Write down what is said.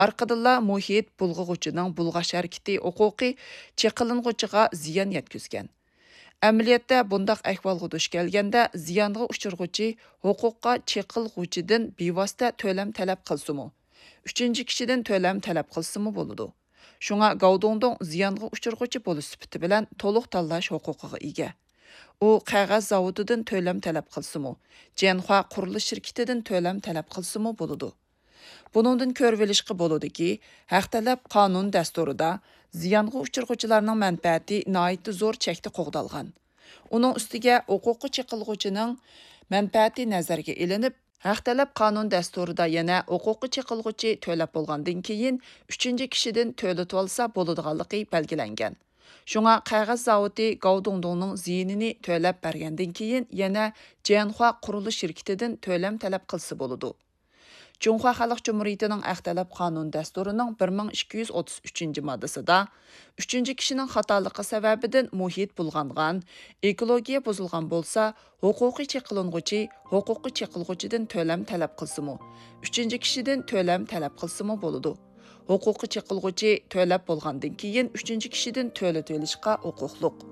Арқыдылла мұхит бұлғығычының бұлғаш әркеті оқуқи чеқылынғычыға зиян еткізген. Әмілиетті бұндақ әхвалғы душ келгенде зиянғы ұшырғычы hüquqqa чеқылғычыдың бейвасты төлем тәләп қылсымы. Үшінші кішіден төлем тәләп қылсымы болуду. Шуңа Гаудоңдың зиянғы ұшырғычы болу сүпіті білән толық таллаш hüquqıға иге. У қағаз заводыдың төлем тәләп қылсымы, Женхуа құрылыш шirketiдің төлем тәләп қылсымы болуду. Bunundan körvelişki boludu ki, haqtalab qanun dasturida ziyanğı uçurğuchilarning manfaati nihoyatda zo'r chekda qo'g'dalgan. Uning ustiga huquqi cheqilg'uchining manfaati nazarga ilinib, haqtalab qanun dasturida yana huquqi cheqilg'uchi to'lab bo'lgandan keyin 3-chi kishidan to'latib olsa bo'ladiganligi belgilangan. Shunga qog'oz zavodi Gaudongdongning ziyinini to'lab bergandan keyin yana Jianhua qurilish shirkatidan to'lam talab qilsa bo'ladi. Cumhuriyet Xalq Cumhuriyetining Əxtalab qanun dasturunun 1233 maddəsində 3-cü kişinin xatalılığı səbəbindən muhit bulğanğan, ekologiya bozulğan bolsa, hüquqi çeqilingüçi, hüquqi çeqilgüçidən төлəm tələb qılsımı, 3-cü kişidən төлəm tələb qılsımı boludu. Hüquqi çeqilgüçi tələb bolğandan keyin 3-cü kişidən tölət elişqə hüquqluq.